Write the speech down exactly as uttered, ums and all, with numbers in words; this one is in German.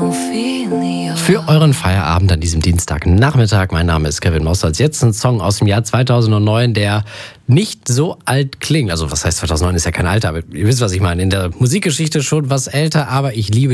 Für euren Feierabend an diesem Dienstagnachmittag. Mein Name ist Kevin Mossertz. Jetzt ein Song aus dem Jahr zweitausendneun, der nicht so alt klingt. Also was heißt zweitausendneun, ist ja kein Alter, aber ihr wisst, was ich meine. In der Musikgeschichte schon was älter, aber ich liebe